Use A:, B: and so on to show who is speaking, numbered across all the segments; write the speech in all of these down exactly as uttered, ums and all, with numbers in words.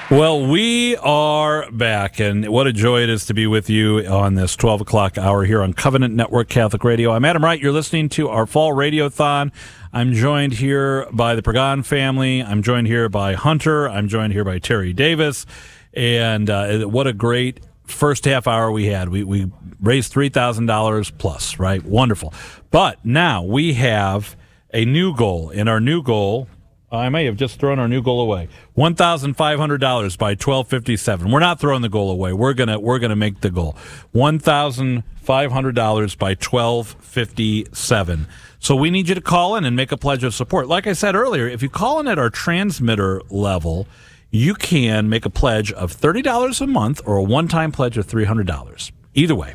A: Well, we are back, and what a joy it is to be with you on this twelve o'clock hour here on Covenant Network Catholic Radio. I'm Adam Wright. You're listening to our Fall Radiothon. I'm joined here by the Pagan family. I'm joined here by Hunter. I'm joined here by Terry Davis. And uh, what a great first half hour we had. We, we raised three thousand dollars plus, right? Wonderful. But now we have a new goal, and our new goal... I may have just thrown our new goal away. one thousand five hundred dollars by twelve fifty-seven. We're not throwing the goal away. We're going to we're going to make the goal. one thousand five hundred dollars by twelve fifty-seven. So we need you to call in and make a pledge of support. Like I said earlier, if you call in at our transmitter level, you can make a pledge of thirty dollars a month or a one-time pledge of three hundred dollars. Either way.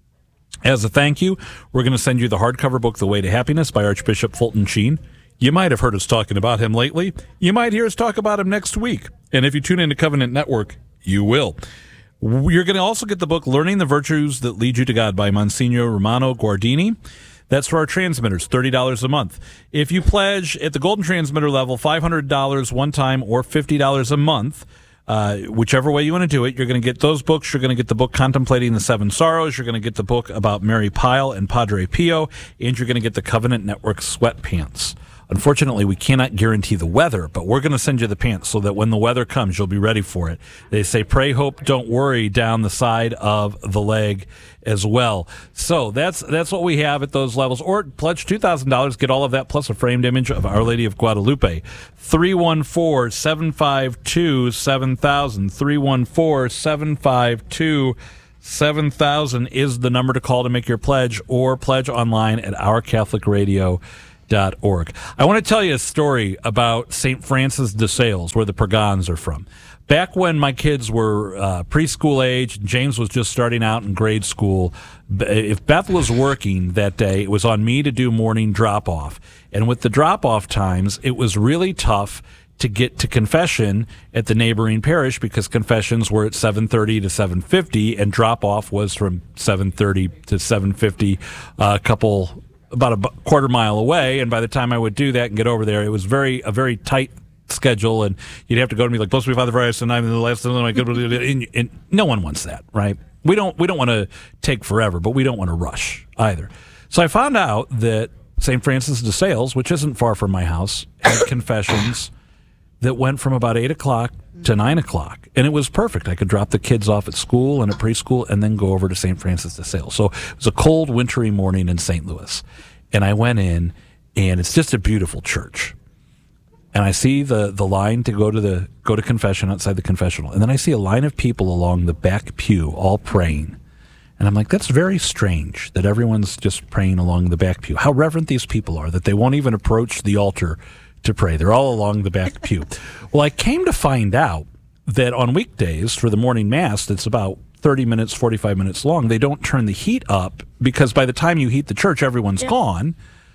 A: As a thank you, we're going to send you the hardcover book, The Way to Happiness by Archbishop Fulton Sheen. You might have heard us talking about him lately. You might hear us talk about him next week. And if you tune into Covenant Network, you will. You're going to also get the book Learning the Virtues That Lead You to God by Monsignor Romano Guardini. That's for our transmitters, thirty dollars a month. If you pledge at the Golden Transmitter level, five hundred dollars one time or fifty dollars a month, uh, whichever way you want to do it, you're going to get those books. You're going to get the book Contemplating the Seven Sorrows. You're going to get the book about Mary Pyle and Padre Pio. And you're going to get the Covenant Network sweatpants. Unfortunately, we cannot guarantee the weather, but we're going to send you the pants so that when the weather comes, you'll be ready for it. They say, pray, hope, don't worry down the side of the leg as well. So that's that's what we have at those levels. Or pledge two thousand dollars, get all of that, plus a framed image of Our Lady of Guadalupe. three one four, seven five two, seven thousand. three one four, seven five two, seven thousand is the number to call to make your pledge, or pledge online at our catholic radio dot org. I want to tell you a story about Saint Francis de Sales, where the Pagans are from. Back when my kids were uh, preschool age, James was just starting out in grade school. If Beth was working that day, it was on me to do morning drop-off. And with the drop-off times, it was really tough to get to confession at the neighboring parish because confessions were at seven thirty to seven fifty, and drop-off was from seven thirty to seven fifty, uh, a couple... about a quarter mile away, and by the time I would do that and get over there, it was very a very tight schedule, and you'd have to go to me like, "Blessed be Father Christ," and I'm in the last one. I go and, and no one wants that, right? We don't we don't want to take forever, but we don't want to rush either. So I found out that Saint Francis de Sales, which isn't far from my house, had confessions that went from about eight o'clock to nine o'clock, and it was perfect. I could drop the kids off at school and at preschool and then go over to Saint Francis de Sales. So it was a cold, wintry morning in Saint Louis, and I went in, and it's just a beautiful church. And I see the, the line to go to the go to confession outside the confessional, and then I see a line of people along the back pew all praying. And I'm like, that's very strange that everyone's just praying along the back pew. How reverent these people are that they won't even approach the altar to pray. They're all along the back pew. Well, I came to find out that on weekdays for the morning mass, that's about thirty minutes, forty-five minutes long, they don't turn the heat up because by the time you heat the church, everyone's yeah. gone.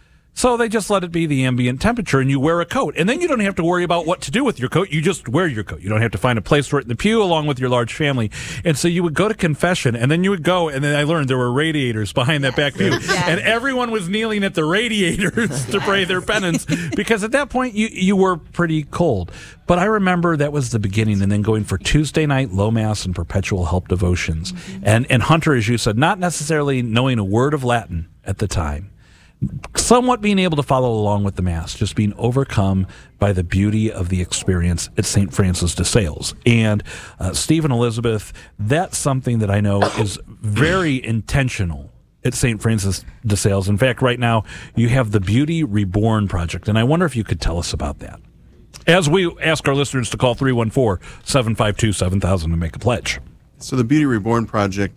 A: So they just let it be the ambient temperature, and you wear a coat. And then you don't have to worry about what to do with your coat. You just wear your coat. You don't have to find a place for it in the pew along with your large family. And so you would go to confession, and then you would go, and then I learned there were radiators behind that back pew. Yes. And everyone was kneeling at the radiators to pray their penance, because at that point you, you were pretty cold. But I remember that was the beginning, and then going for Tuesday night low mass and perpetual help devotions. Mm-hmm. And, and Hunter, as you said, not necessarily knowing a word of Latin at the time, somewhat being able to follow along with the Mass, just being overcome by the beauty of the experience at Saint Francis de Sales. And uh, Steve and Elizabeth, that's something that I know is very intentional at Saint Francis de Sales. In fact, right now, you have the Beauty Reborn Project, and I wonder if you could tell us about that, as we ask our listeners to call three one four, seven five two, seven thousand to make a pledge.
B: So the Beauty Reborn Project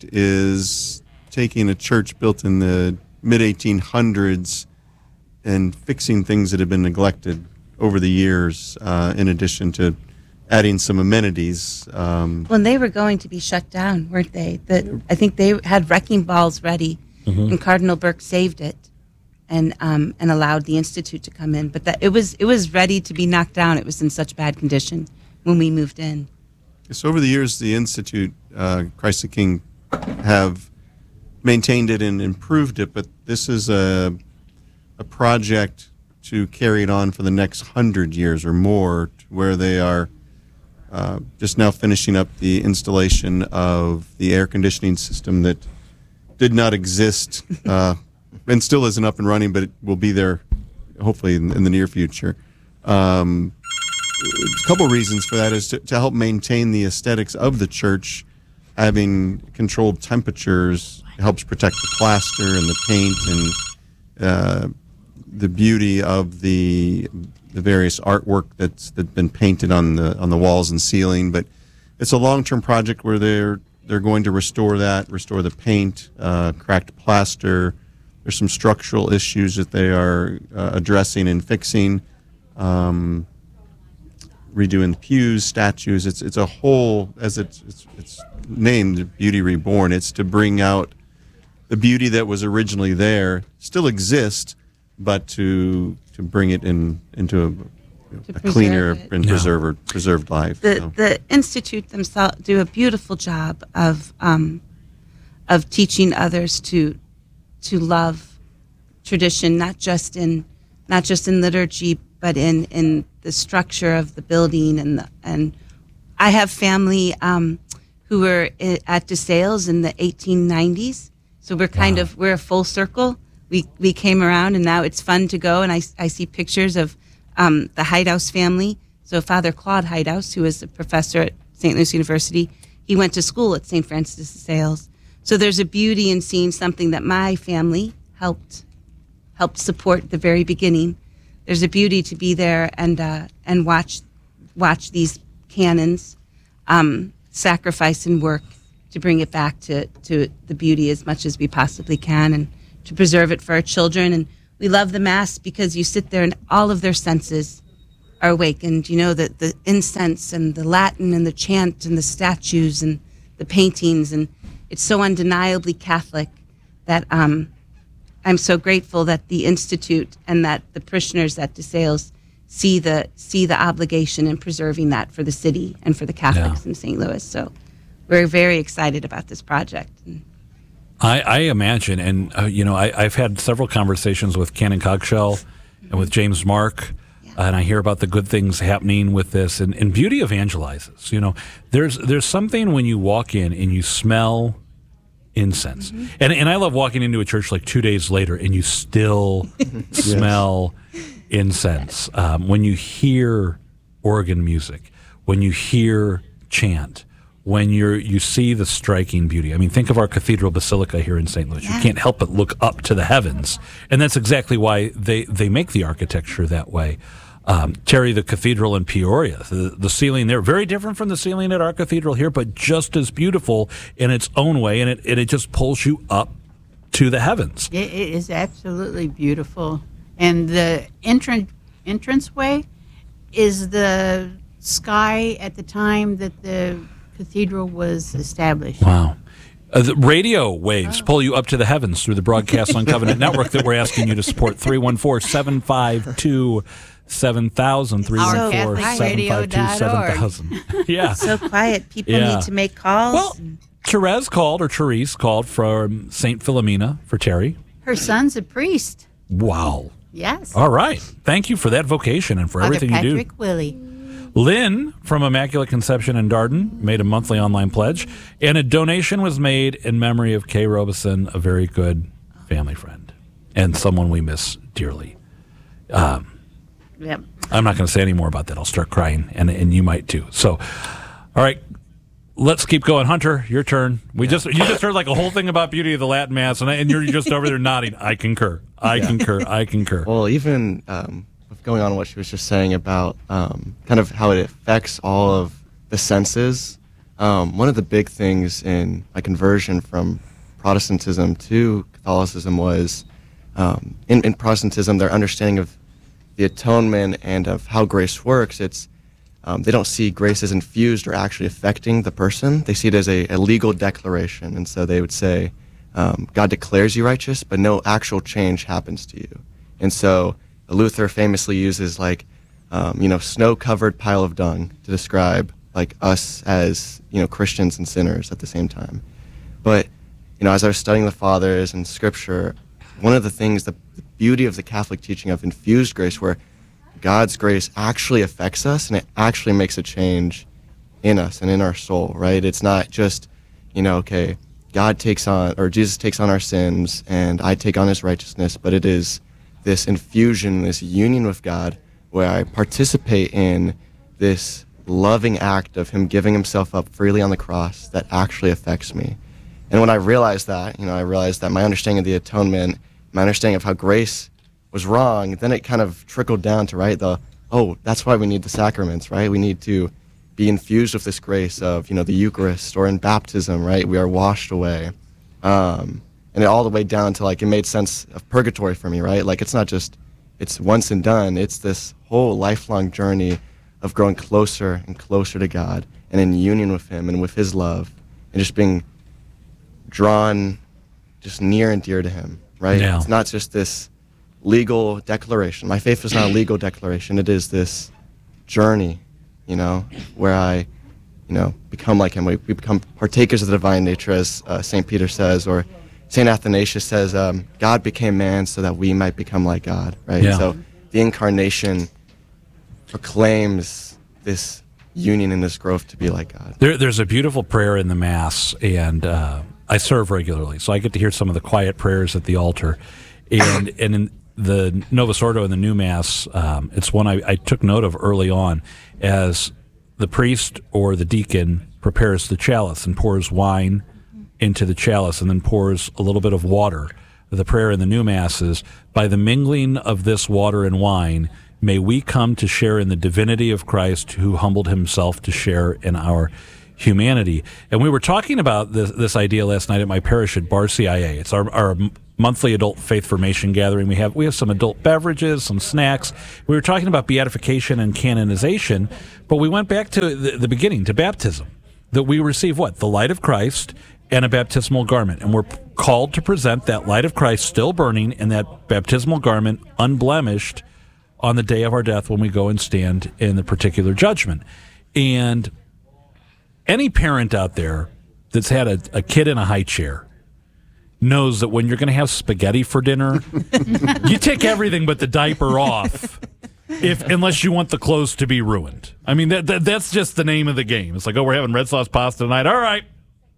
B: is taking a church built in the mid eighteen hundreds and fixing things that have been neglected over the years, uh, in addition to adding some amenities. Um,
C: well, they were going to be shut down, weren't they? The, I think they had wrecking balls ready, mm-hmm. and Cardinal Burke saved it and um, and allowed the Institute to come in. But that it was it was ready to be knocked down. It was in such bad condition when we moved in.
B: So over the years, the Institute, uh, Christ the King, have maintained it and improved it, but this is a a project to carry it on for the next hundred years or more, to where they are uh, just now finishing up the installation of the air conditioning system that did not exist uh, and still isn't up and running, but it will be there hopefully in, in the near future. Um, a couple reasons for that is to, to help maintain the aesthetics of the church. Having controlled temperatures helps protect the plaster and the paint and uh, the beauty of the the various artwork that's that's been painted on the on the walls and ceiling. But it's a long-term project where they're they're going to restore that, restore the paint, uh, cracked plaster. There's some structural issues that they are uh, addressing and fixing. Um, redoing pews, statues. It's it's a whole, as it's, it's it's named Beauty Reborn. It's to bring out the beauty that was originally there, still exists, but to to bring it in into a, a cleaner
C: it.
B: and
A: Yeah.
B: preserved preserved life.
C: The
B: so.
C: the institute themselves do a beautiful job of um, of teaching others to to love tradition, not just in not just in liturgy, but in, in the structure of the building and the, and I have family um, who were i- at DeSales in the eighteen nineties, so we're kind
A: Wow.
C: of we're a full circle. We we came around, and now it's fun to go. And I, I see pictures of um, the Heidhaus family. So Father Claude Heidhaus, who is a professor at Saint Louis University, he went to school at Saint Francis de Sales. So there's a beauty in seeing something that my family helped helped support at the very beginning. There's a beauty to be there and uh, and watch watch these canons um, sacrifice and work to bring it back to, to the beauty as much as we possibly can, and to preserve it for our children. And we love the Mass because you sit there and all of their senses are awakened. You know, the, the incense and the Latin and the chant and the statues and the paintings. And it's so undeniably Catholic that um, I'm so grateful that the Institute and that the parishioners at DeSales see the see the obligation in preserving that for the city and for the Catholics
A: Yeah.
C: in Saint Louis. So we're very excited about this project. And
A: I, I imagine, and uh, you know, I, I've had several conversations with Canon Cogshell and with James Mark, uh, and I hear about the good things happening with this. And, and beauty evangelizes. You know, there's there's something when you walk in and you smell incense,
C: Mm-hmm.
A: and and I love walking into a church like two days later and you still smell incense. Um, when you hear organ music, when you hear chant, when you're you see the striking beauty. I mean, think of our cathedral basilica here in Saint Louis.
C: Yeah.
A: You can't help but look up to the heavens, and that's exactly why they, they make the architecture that way. Um, Terry, the cathedral in Peoria, the, the ceiling there, very different from the ceiling at our cathedral here, but just as beautiful in its own way, and it and it just pulls you up to the heavens.
D: It, it is absolutely beautiful, and the entrance entranceway is the sky at the time that the cathedral was established.
A: Wow. Uh, the radio waves pull you up to the heavens through the broadcast on Covenant Network that we're asking you to support. three one four, seven five two, seven thousand. three one four, seven five two, seven thousand. Yeah.
C: so quiet. People
A: Yeah.
C: need to make calls.
A: Well, Therese called, or Therese called from Saint Philomena for Terry.
D: Her son's a priest.
A: Wow.
D: Yes.
A: All right. Thank you for that vocation and for
D: Father
A: everything you do.
D: Patrick Willie.
A: Lynn from Immaculate Conception in Darden made a monthly online pledge, and a donation was made in memory of Kay Robeson, a very good family friend and someone we miss dearly. Um,
D: Yep.
A: I'm not going to say any more about that. I'll start crying, and and you might too. So, all right, let's keep going. Hunter, your turn. We just you just heard like a whole thing about beauty of the Latin Mass, and, I, and you're just over there nodding. I concur. I concur. I concur.
E: Well, even um, with going on what she was just saying about um, kind of how it affects all of the senses, um, one of the big things in my conversion from Protestantism to Catholicism was um, in, in Protestantism, their understanding of the atonement and of how grace works. It's um, they don't see grace as infused or actually affecting the person. They see it as a, a legal declaration, and so they would say, um, God declares you righteous, but no actual change happens to you. And so Luther famously uses like, um, you know, snow-covered pile of dung to describe like us as, you know, Christians and sinners at the same time. But, you know, as I was studying the Fathers and Scripture, one of the things, the, the beauty of the Catholic teaching of infused grace, where God's grace actually affects us and it actually makes a change in us and in our soul, right? It's not just, you know, okay, God takes on, or Jesus takes on our sins and I take on his righteousness, but it is this infusion, this union with God where I participate in this loving act of him giving himself up freely on the cross that actually affects me. And when I realized that, you know, I realized that my understanding of the atonement, my understanding of how grace was wrong, then it kind of trickled down to, right, the, oh, that's why we need the sacraments, right? We need to be infused with this grace of, you know, the Eucharist, or in baptism, right? We are washed away. Um, and it all the way down to, like, it made sense of purgatory for me, right? Like, it's not just, it's once and done. It's this whole lifelong journey of growing closer and closer to God and in union with him and with his love and just being drawn just near and dear to him, right?
A: Yeah.
E: It's not just this legal declaration. My faith is not a legal declaration. It is this journey, you know, where I, you know, become like him. We, we become partakers of the divine nature, as uh, Saint Peter says, or Saint Athanasius says, um, God became man so that we might become like God, right?
A: Yeah.
E: So the incarnation proclaims this union and this growth to be like God.
A: There, there's a beautiful prayer in the Mass, and uh, I serve regularly, so I get to hear some of the quiet prayers at the altar. And and in the Novus Ordo in the new Mass, um, it's one I, I took note of early on, as the priest or the deacon prepares the chalice and pours wine into the chalice and then pours a little bit of water. The prayer in the new Mass is, by the mingling of this water and wine, may we come to share in the divinity of Christ, who humbled himself to share in our humanity. And we were talking about this, this idea last night at my parish at Bar C I A. It's our, our monthly adult faith formation gathering. We have we have some adult beverages, some snacks. We were talking about beatification and canonization, but we went back to the, the beginning, to baptism, that we receive what? The light of Christ and a baptismal garment. And we're called to present that light of Christ still burning and that baptismal garment unblemished on the day of our death when we go and stand in the particular judgment. And any parent out there that's had a, a kid in a high chair knows that when you're going to have spaghetti for dinner, you take everything but the diaper off, if unless you want the clothes to be ruined. I mean, that, that that's just the name of the game. It's like, oh, we're having red sauce pasta tonight. All right.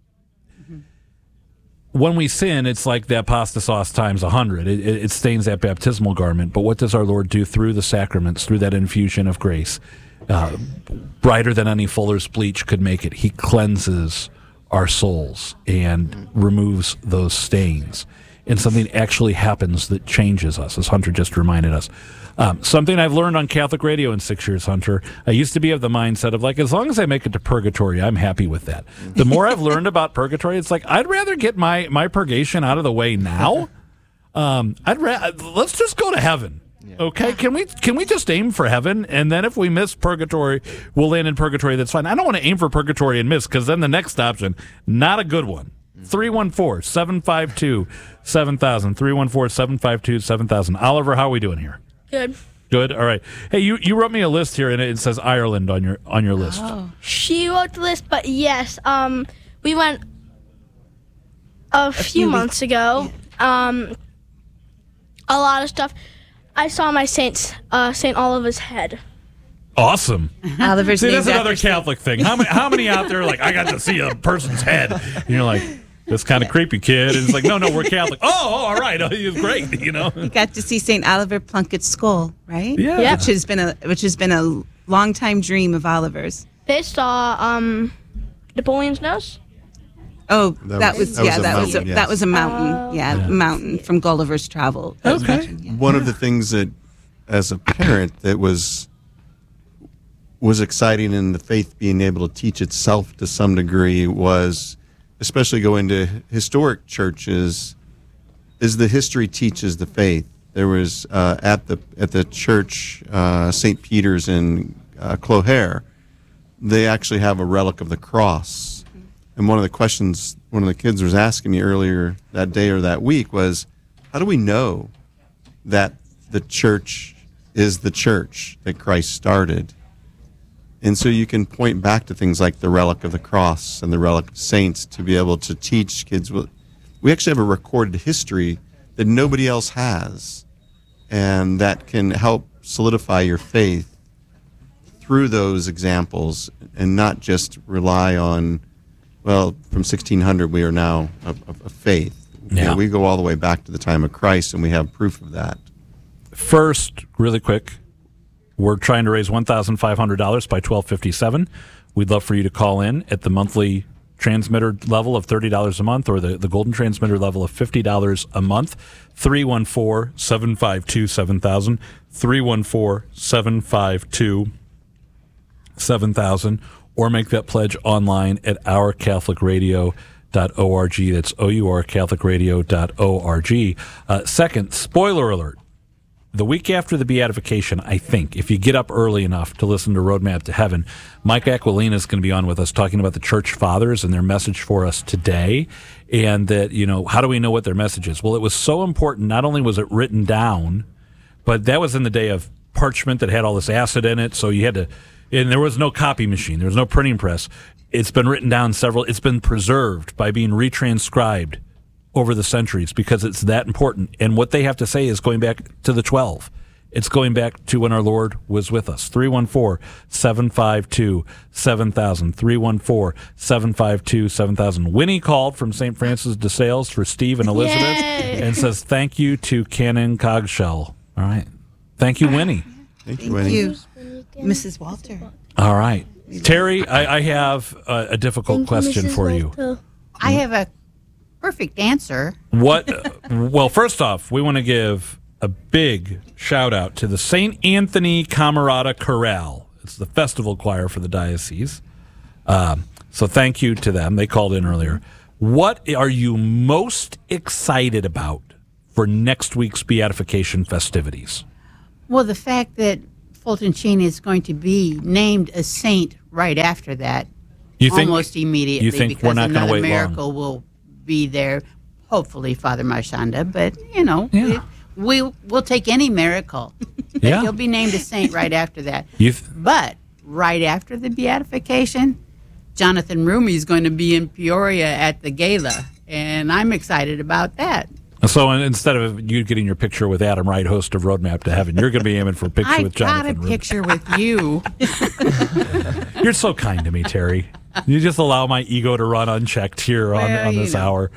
A: When we sin, it's like that pasta sauce times a hundred. It, it, it stains that baptismal garment. But what does our Lord do through the sacraments, through that infusion of grace? Uh, brighter than any fuller's bleach could make it. He cleanses our souls and removes those stains. And something actually happens that changes us, as Hunter just reminded us. Um, something I've learned on Catholic radio in six years, Hunter, I used to be of the mindset of, like, as long as I make it to purgatory, I'm happy with that. The more I've learned about purgatory, it's like, I'd rather get my, my purgation out of the way now. Um, I'd ra- let's just go to heaven. Okay, can we can we just aim for heaven, and then if we miss purgatory, we'll land in purgatory. That's fine. I don't want to aim for purgatory and miss, because then the next option, not a good one. three one four, seven five two, seven thousand. three one four, seven five two, seven thousand. Oliver, how are we doing here?
F: Good.
A: Good. All right. Hey, you, you wrote me a list here, and it says Ireland on your on your list.
C: Oh.
F: She wrote the list, but yes, um, we went a, few,
C: few
F: months ago. Um, a lot of stuff. I saw my Saint's uh, Saint Oliver's head.
A: Awesome.
C: Oliver's
A: See,
C: named
A: that's another
C: after
A: Catholic thing. How many how many out there are like, I got to see a person's head? And you're like, that's kind of creepy, kid. And it's like, no, no, we're Catholic. Oh, oh all right. Oh, he was great, you know.
C: You got to see Saint Oliver Plunkett's skull, right?
A: Yeah.
F: Yep.
C: Which has been a which has been a long time dream of Oliver's.
F: They saw um, Napoleon's nose.
C: Oh,
B: That
C: that,
B: was-
C: was,
B: that was
C: yeah,
B: a
C: that was a,
B: mountain, yes.
C: that was a mountain,
F: Oh.
C: yeah,
A: Yeah.
C: a mountain from Gulliver's Travel.
A: Okay.
C: Yeah.
B: One of the things that, as a parent, that was was exciting in the faith being able to teach itself to some degree was, especially going to historic churches, is the history teaches the faith. There was uh, at the at the church uh, Saint Peter's in uh, Clogher, they actually have a relic of the cross. And one of the questions one of the kids was asking me earlier that day or that week was, how do we know that the church is the church that Christ started? And so you can point back to things like the relic of the cross and the relic of saints to be able to teach kids. We actually have a recorded history that nobody else has, and that can help solidify your faith through those examples and not just rely on, well, from sixteen hundred we are now a, a faith.
A: Yeah.
B: You know, we go all the way back to the time of Christ, and we have proof of that.
A: First, really quick, we're trying to raise one thousand five hundred dollars by twelve fifty-seven. We'd love for you to call in at the monthly transmitter level of thirty dollars a month or the, the golden transmitter level of fifty dollars a month. three one four, seven five two, seven thousand. three one four, seven five two, seven thousand. Or make that pledge online at our catholic radio dot org. That's O U R catholic radio dot org. Uh, second, spoiler alert. The week after the beatification, I think, if you get up early enough to listen to Roadmap to Heaven, Mike Aquilina is going to be on with us talking about the Church Fathers and their message for us today. And that, you know, how do we know what their message is? Well, it was so important. Not only was it written down, but that was in the day of parchment that had all this acid in it. So you had to, and there was no copy machine. There was no printing press. It's been written down several, it's been preserved by being retranscribed over the centuries because it's that important. And what they have to say is going back to the twelve. It's going back to when our Lord was with us. three one four, seven five two, seven thousand. three one four, seven five two, seven thousand. Winnie called from Saint Francis de Sales for Steve and Elizabeth
F: Yay.
A: and says thank you to Canon Cogshell. All right. Thank you, Winnie.
B: Thank you,
C: Thank
B: Winnie.
C: you, Missus Walter.
A: All right. Terry, I, I have a, a difficult question for you.
D: I have a perfect answer.
A: What? Well, first off, we want to give a big shout out to the Saint Anthony Camerata Chorale. It's the festival choir for the diocese. Um, so thank you to them. They called in earlier. What are you most excited about for next week's beatification festivities?
D: Well, the fact that Fulton Sheen is going to be named a saint right after that,
A: You think,
D: almost immediately,
A: you think
D: because
A: we're not going to
D: another
A: wait
D: miracle
A: long?
D: will be there. Hopefully, Father Marchanda, but you know,
A: Yeah.
D: it, we will take any miracle.
A: Yeah.
D: He'll be named a saint right after that.
A: You th-
D: But right after the beatification, Jonathan Rumi is going to be in Peoria at the gala, and I'm excited about that.
A: So instead of you getting your picture with Adam Wright, host of Roadmap to Heaven, you're going to be aiming for a picture
D: I
A: with
D: got
A: Jonathan
D: a
A: Rumi.
D: picture with you.
A: You're so kind to me, Terry. You just allow my ego to run unchecked here on,
D: Well,
A: on
D: you
A: this
D: know.
A: hour.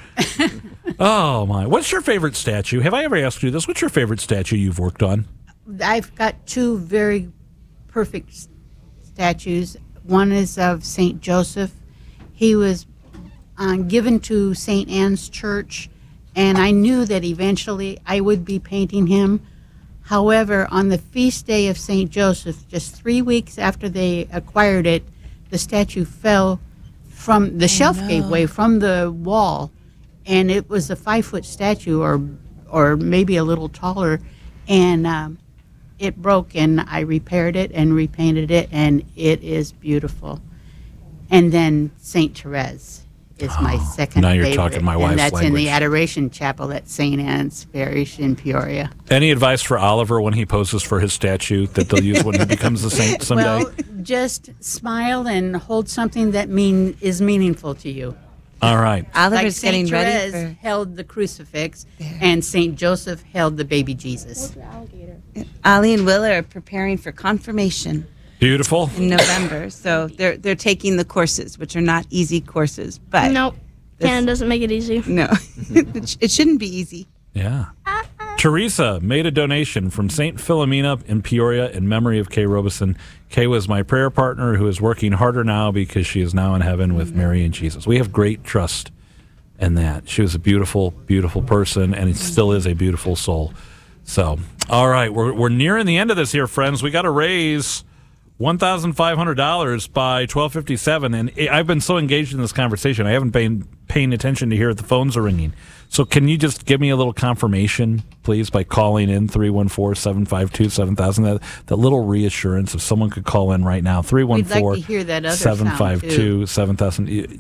A: Oh, my. What's your favorite statue? Have I ever asked you this? What's your favorite statue you've worked on?
D: I've got two very perfect s- statues. One is of Saint Joseph. He was uh, given to Saint Anne's Church, and I knew that eventually I would be painting him. However, on the feast day of Saint Joseph, just three weeks after they acquired it, the statue fell from the shelf gave way from the wall, and it was a five-foot statue, or or maybe a little taller, and um, it broke, and I repaired it and repainted it, and it is beautiful. And then Saint Therese is my second
A: now you're
D: favorite,
A: talking my wife's
D: and that's in
A: language.
D: the Adoration Chapel at Saint Anne's Parish in Peoria.
A: Any advice for Oliver when he poses for his statue that they'll use when he becomes a saint someday?
D: Well, just smile and hold something that mean is meaningful to you.
A: All right.
C: Oliver's
D: Like Saint
C: getting ready
D: Therese
C: for.
D: held the crucifix, and Saint Joseph held the baby Jesus.
C: Ollie and Willa are preparing for confirmation
A: Beautiful.
C: in November, so they're they're taking the courses, which are not easy courses, but
F: Nope.
C: This-
F: Canon doesn't make it easy.
C: no, it, sh- it shouldn't be easy.
A: Yeah. Teresa made a donation from Saint Philomena in Peoria in memory of Kay Robeson. Kay was my prayer partner who is working harder now because she is now in heaven with Mary and Jesus. We have great trust in that. She was a beautiful, beautiful person, and it still is a beautiful soul. So, all right, we're, we're nearing the end of this here, friends. We got to raise one thousand five hundred dollars by twelve fifty-seven, and I've been so engaged in this conversation, I haven't been paying attention to hear if the phones are ringing. So can you just give me a little confirmation, please, by calling in three one four, seven five two, seven thousand? That, that little reassurance, if someone could call in right now, three one four,
D: We'd like to hear that other
A: seven five two,
D: sound,
A: seven thousand.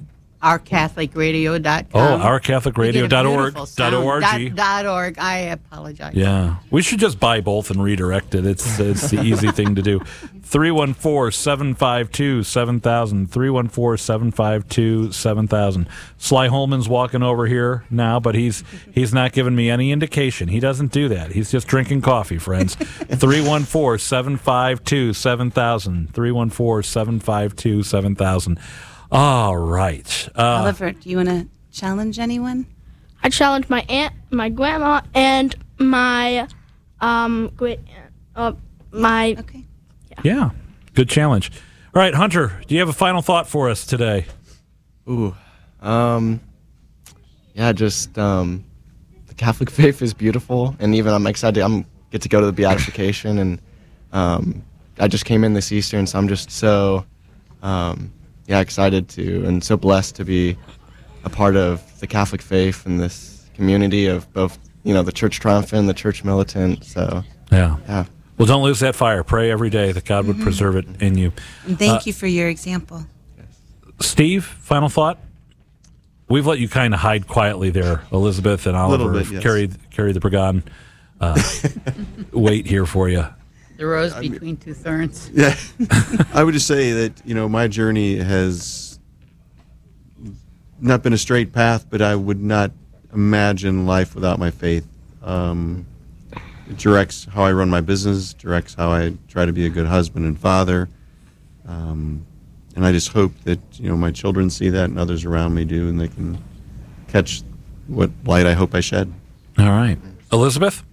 D: our catholic radio dot
A: Oh,
D: com.
A: our catholic radio dot org. Dot org.
D: Dot, dot org. I apologize.
A: Yeah. We should just buy both and redirect it. It's it's the easy thing to do. three one four, seven five two, seven thousand. three one four, seven five two, seven thousand. Sly Holman's walking over here now, but he's he's not giving me any indication. He doesn't do that. He's just drinking coffee, friends. three one four, seven five two, seven thousand. three one four, seven five two, seven thousand. All right. Uh,
C: Oliver, do you want to challenge anyone?
F: I challenge my aunt, my grandma, and my um great aunt. Uh, my
C: Okay.
A: yeah. Good challenge. All right, Hunter, do you have a final thought for us today?
E: Ooh, um, yeah, just um, the Catholic faith is beautiful, and even I'm excited. I'm get to go to the beatification, and um, I just came in this Easter, and so I'm just so um, yeah excited to and so blessed to be a part of the Catholic faith and this community of both, you know, the Church Triumphant and the Church Militant. So
A: Yeah.
E: yeah.
A: Well, don't lose that fire. Pray every day that God would preserve it in you.
C: And thank
A: Uh,
C: you for your example.
A: Steve, final thought? We've let you kind of hide quietly there, Elizabeth and Oliver.
B: Little bit,
A: have
B: yes.
A: carried, carried the Bragan uh, weight here for you.
D: The rose between two thorns.
B: Yeah, I would just say that, you know, my journey has not been a straight path, but I would not imagine life without my faith. Um, it directs how I run my business, directs how I try to be a good husband and father, um, and I just hope that, you know, my children see that and others around me do, and they can catch what light I hope I shed.
A: All right. Elizabeth?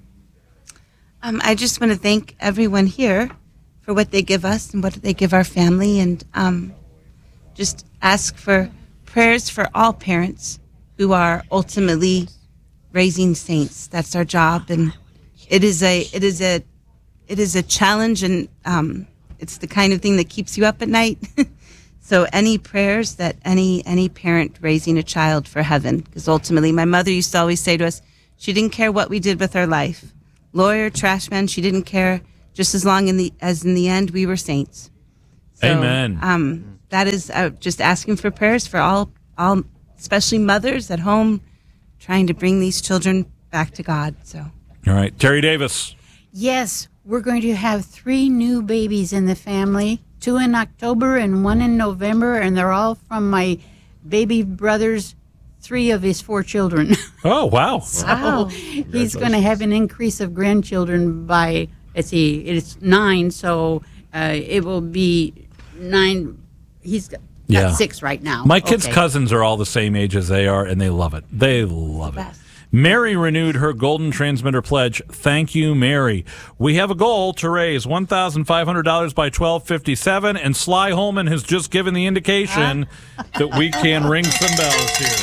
C: Um, I just want to thank everyone here for what they give us and what they give our family, and um, just ask for prayers for all parents who are ultimately raising saints. That's our job, and it is a it is a it is a challenge, and um, it's the kind of thing that keeps you up at night. So any prayers that any any parent raising a child for heaven, because ultimately my mother used to always say to us, she didn't care what we did with our life. Lawyer, trash man, she didn't care, just as long in the as in the end we were saints. So,
A: Amen.
C: Um, that is uh, just asking for prayers for all, all, especially mothers at home, trying to bring these children back to God. So,
A: All right. Terry Davis.
D: Yes, we're going to have three new babies in the family, two in October and one in November, and they're all from my baby brother's three of his four children.
A: Oh, wow.
D: So he's going to have an increase of grandchildren by, let's see, it's nine, so uh, it will be nine. He's got
A: Yeah.
D: six right now.
A: My kids'
D: Okay.
A: cousins are all the same age as they are, and they love it. They love it.
C: best.
A: Mary renewed her Golden Transmitter pledge. Thank you, Mary. We have a goal to raise one thousand five hundred dollars by twelve fifty-seven, and Sly Holman has just given the indication that we can ring some bells here.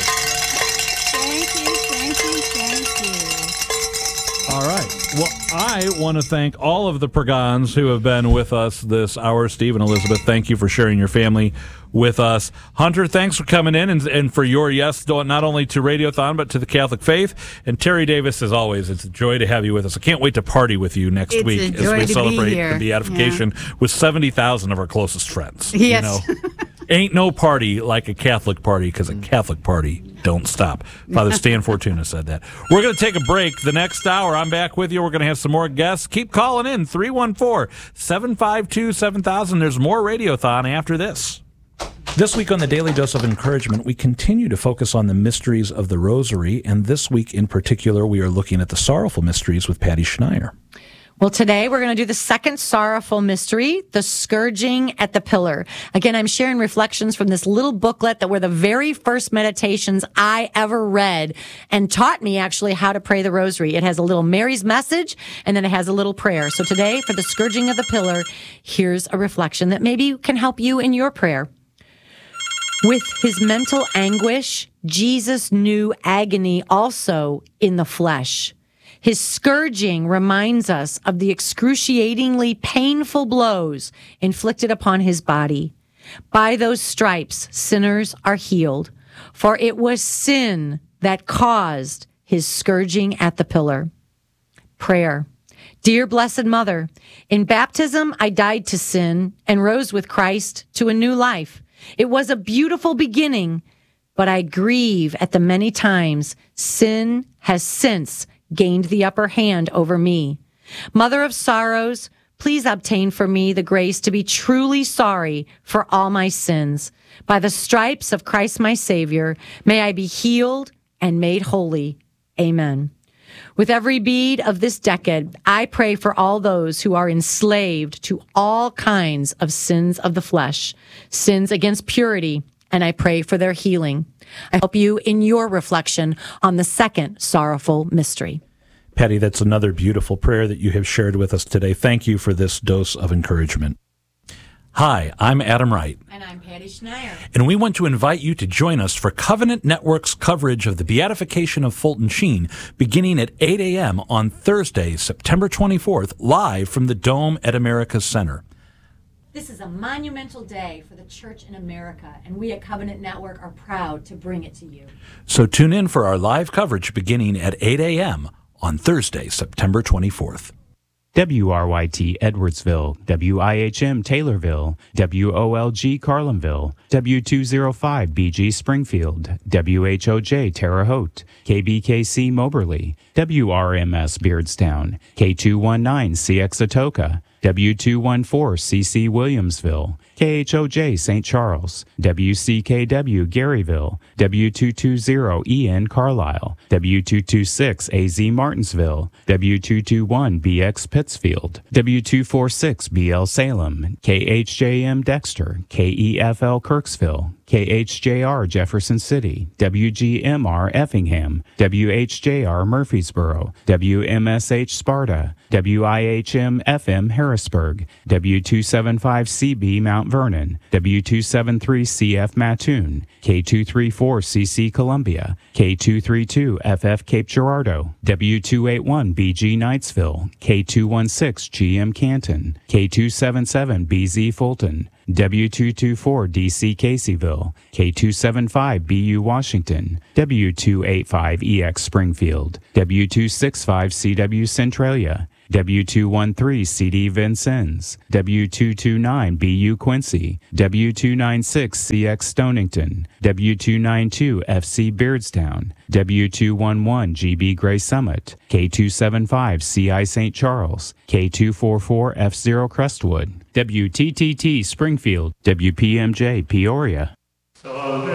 D: Thank you, thank you, thank you.
A: All right. Well, I want to thank all of the Pragans who have been with us this hour. Steve and Elizabeth, thank you for sharing your family with us. Hunter, thanks for coming in and, and for your yes, not only to Radiothon, but to the Catholic faith. And Terry Davis, as always, it's a joy to have you with us. I can't wait to party with you next
D: It's
A: week
D: a
A: as
D: joy
A: we
D: to be
A: celebrate
D: here.
A: the beatification with seventy thousand of our closest friends.
D: Yes.
A: You know? Ain't no party like a Catholic party, because a Catholic party don't stop. Father Stan Fortuna said that. We're going to take a break. The next hour, I'm back with you. We're going to have some more guests. Keep calling in, three one four, seven five two, seven thousand. There's more Radiothon after this. This week on the Daily Dose of Encouragement, we continue to focus on the mysteries of the Rosary, and this week in particular, we are looking at the sorrowful mysteries with Patty Schneier.
G: Well, today we're going to do the second sorrowful mystery, the scourging at the pillar. Again, I'm sharing reflections from this little booklet that were the very first meditations I ever read and taught me actually how to pray the rosary. It has a little Mary's message and then it has a little prayer. So today for the scourging of the pillar, here's a reflection that maybe can help you in your prayer. With his mental anguish, Jesus knew agony also in the flesh. His scourging reminds us of the excruciatingly painful blows inflicted upon his body. By those stripes, sinners are healed, for it was sin that caused his scourging at the pillar. Prayer. Dear Blessed Mother, in baptism I died to sin and rose with Christ to a new life. It was a beautiful beginning, but I grieve at the many times sin has since gained the upper hand over me. Mother of sorrows, please obtain for me the grace to be truly sorry for all my sins. By the stripes of Christ my Savior, may I be healed and made holy. Amen. With every bead of this decade, I pray for all those who are enslaved to all kinds of sins of the flesh, sins against purity, and I pray for their healing. I help you in your reflection on the second sorrowful mystery.
A: Patty, that's another beautiful prayer that you have shared with us today. Thank you for this dose of encouragement. Hi, I'm Adam Wright.
G: And I'm Patty Schneier.
A: And we want to invite you to join us for Covenant Network's coverage of the Beatification of Fulton Sheen beginning at eight a.m. on Thursday, September twenty-fourth, live from the Dome at America's Center.
G: This is a monumental day for the church in America, and we at Covenant Network are proud to bring it to you.
A: So tune in for our live coverage beginning at eight a.m. on Thursday, September twenty-fourth.
H: W R Y T Edwardsville, W I H M Taylorville, W O L G Carlinville, W two oh five B G Springfield, W H O J Terre Haute, K B K C Moberly, W R M S Beardstown, K two nineteen C X Atoka, W two fourteen C C Williamsville, K H O J Saint Charles, W C K W Garyville, W two twenty E N Carlisle, W two twenty-six A Z Martinsville, W two twenty-one B X Pittsfield, W two forty-six B L Salem, K H J M Dexter, K E F L Kirksville, K H J R Jefferson City, W G M R Effingham, W H J R Murfreesboro, W M S H Sparta, W I H M F M Harrisburg, W two seventy-five C B Mount Vernon, W two seventy-three C F Mattoon, K two thirty-four C C Columbia, K two thirty-two F F Cape Girardeau, W two eighty-one B G Knightsville, K two sixteen G M Canton, K two seventy-seven B Z Fulton, W two twenty-four D C Caseyville, K two seventy-five B U Washington, W two eighty-five E X Springfield, W two sixty-five C W Centralia, W two thirteen C D Vincennes, W two twenty-nine B U Quincy, W two ninety-six C X Stonington, W two ninety-two F C Beardstown, W two eleven G B Gray Summit, K two seventy-five C I Saint Charles, K two forty-four F zero Crestwood, W T T T Springfield, W P M J Peoria.